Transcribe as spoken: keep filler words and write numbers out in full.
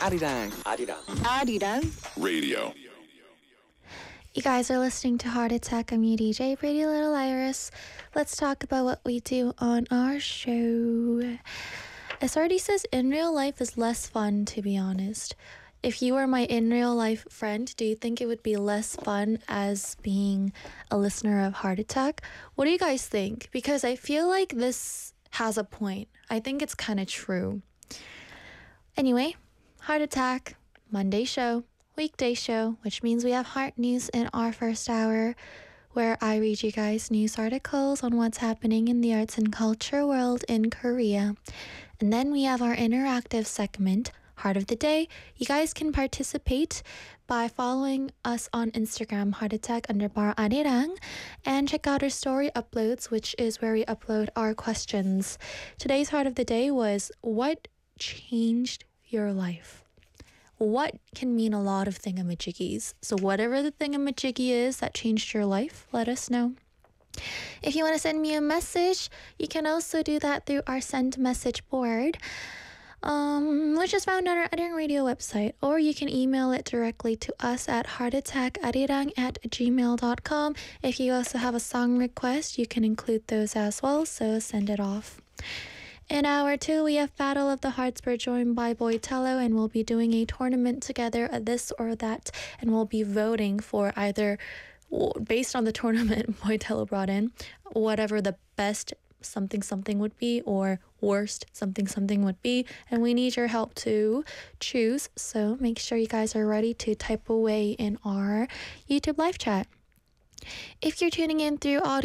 Arirang. Arirang. Arirang Radio. You guys are listening to Heart Attack. I'm your D J, Pretty Little Iris. Let's talk about what we do on our show. S R D says in real life is less fun, to be honest. If you were my in real life friend, do you think it would be less fun as being a listener of Heart Attack? What do you guys think? Because I feel like this has a point. I think it's kind of true. Anyway, Heart Attack, Monday show, weekday show, which means we have Heart News in our first hour, where I read you guys news articles on what's happening in the arts and culture world in Korea. And then we have our interactive segment, Heart of the Day. You guys can participate by following us on Instagram, Heart Attack underbar Arirang, and check out our story uploads, which is where we upload our questions. Today's Heart of the Day was, what changed your life? What can mean a lot of thingamajiggies. So whatever the thingamajiggy is that changed your life, let us know. If you want to send me a message, you can also do that through our send message board, um, which is found on our Arirang Radio website, or you can email it directly to us at heartattackarirang at gmail dot com. If you also have a song request, you can include those as well, so send it off. In hour two, we have Battle of the Hearts. We're joined by Boitello, and we'll be doing a tournament together, a this or that, and we'll be voting for either, based on the tournament Boitello brought in, whatever the best something something would be, or worst something something would be, and we need your help to choose, so make sure you guys are ready to type away in our YouTube live chat. If you're tuning in through audio